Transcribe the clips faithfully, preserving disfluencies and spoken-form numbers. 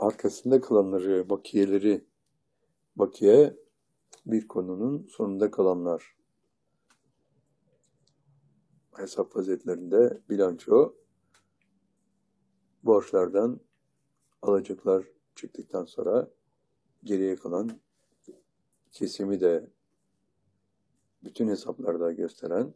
arkasında kalanları, bakiyeleri, bakiye bir konunun sonunda kalanlar. Hesap vaziyeetlerinde bilanço, borçlardan alacaklar çıktıktan sonra geriye kalan kesimi de bütün hesaplarda gösteren,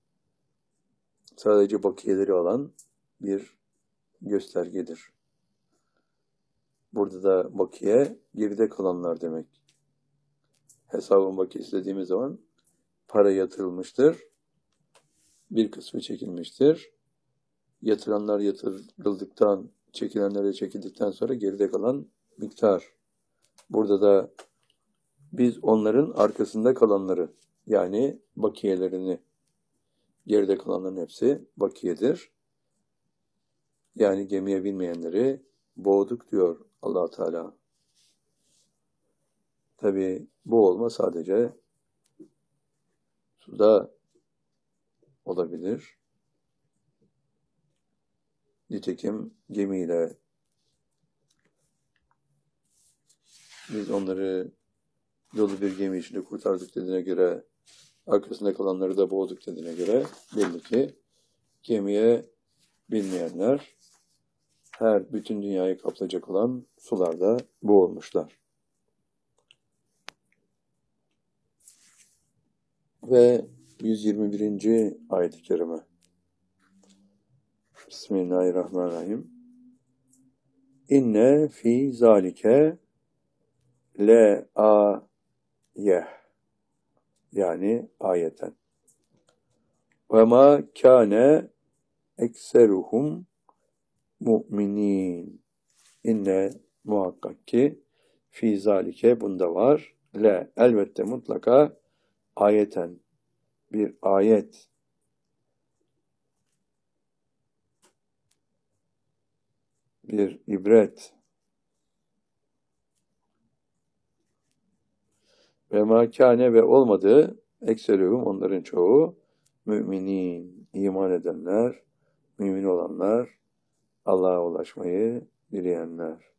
sadece bakiyeleri alan bir göstergedir. Burada da bakiye geride kalanlar demek. Hesabın bakiyesi dediğimiz zaman para yatırılmıştır. Bir kısmı çekilmiştir. Yatıranlar yatırıldıktan, çekilenler de çekildikten sonra geride kalan miktar. Burada da biz onların arkasında kalanları, yani bakiyelerini, geride kalanların hepsi bakiyedir. Yani gemiye binmeyenleri boğduk diyor Allah Teala. Tabi boğulma sadece suda olabilir. Nitekim gemiyle biz onları dolu bir gemi içinde kurtardık dediğine göre, arkasında kalanları da boğduk dediğine göre belli ki gemiye binmeyenler her bütün dünyayı kaplayacak olan sularda boğulmuşlar. Ve yüz yirmi birinci ayet-i kerime. Bismillahirrahmanirrahim. İnne fi zalike le ayeh, yani ayeten. Ve ma kâne ekseruhum mu'minin. İnne, muhakkak ki, fi zalike, bunda var, le, elbette mutlaka, ayeten, bir ayet, bir ibret. Ve makâne, ve olmadı, ekserühüm, onların çoğu, müminin, iman edenler, mümin olanlar, Allah'a ulaşmayı dileyenler.